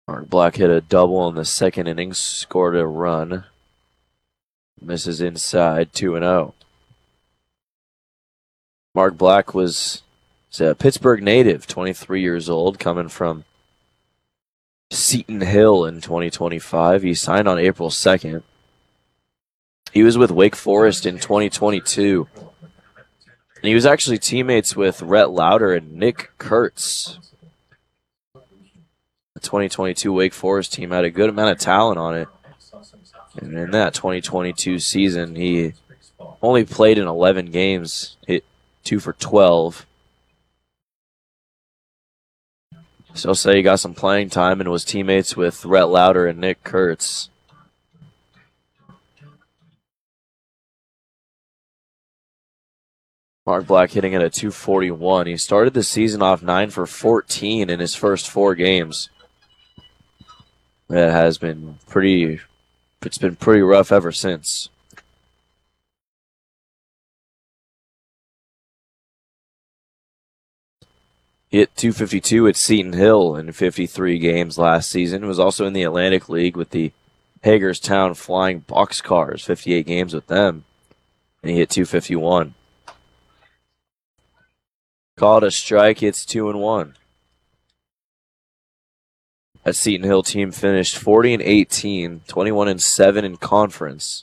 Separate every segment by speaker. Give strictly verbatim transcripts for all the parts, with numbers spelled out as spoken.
Speaker 1: Mark Black hit a double in the second inning, scored a run. Misses inside, two and oh. Mark Black was a Pittsburgh native, twenty-three years old, coming from Seton Hill in twenty twenty-five. He signed on April second. He was with Wake Forest in twenty twenty-two. And he was actually teammates with Rhett Lauder and Nick Kurtz. The twenty twenty-two Wake Forest team had a good amount of talent on it. And in that twenty twenty-two season, he only played in eleven games, hit two for twelve. Still say he got some playing time and was teammates with Rhett Lauder and Nick Kurtz. Mark Black hitting at a two forty-one. He started the season off nine for fourteen in his first four games. It has been pretty, it's been pretty rough ever since. Hit two fifty-two at Seton Hill in fifty-three games last season. Was also in the Atlantic League with the Hagerstown Flying Boxcars, fifty-eight games with them. And he hit two fifty-one. Called a strike, hits two and one. That Seton Hill team finished forty and eighteen, twenty-one and seven in conference.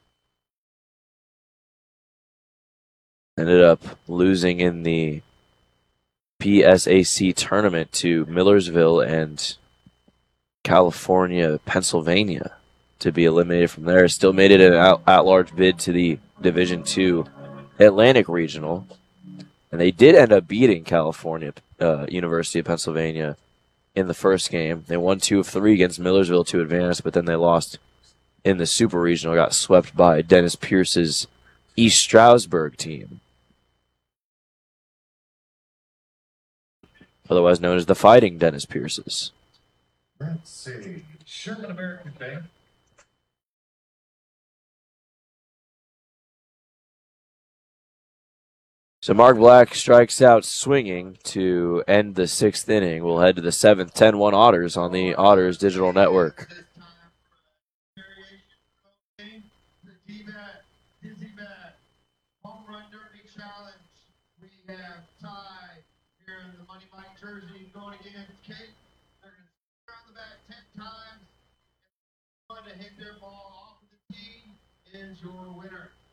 Speaker 1: Ended up losing in the P S A C tournament to Millersville and California, Pennsylvania to be eliminated from there. Still made it an at-large bid to the Division two Atlantic Regional. And they did end up beating California, uh, University of Pennsylvania in the first game. They won two of three against Millersville to advance, but then they lost in the Super Regional, got swept by Dennis Pierce's East Stroudsburg team, otherwise known as the Fighting Dennis Pierces.
Speaker 2: Let's see. Sherman American Bank.
Speaker 1: So Mark Black strikes out swinging to end the sixth inning. We'll head to the seventh, ten one Otters on the Otters Digital Network.
Speaker 2: Home Run Derby Challenge. We have Ty here in the Money Mike jersey going against Kate. They're going to sit around the bat ten times. Going to hit their ball off of the tee is your winner.